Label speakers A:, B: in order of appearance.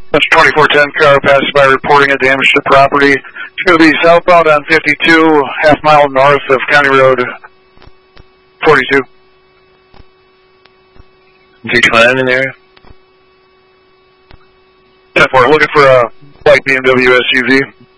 A: That's 2410 car passes by reporting a damage to property. It's going to be southbound on 52, half mile north of County Road 42.
B: V29 in the area?
A: Yeah, we're looking for a white BMW SUV.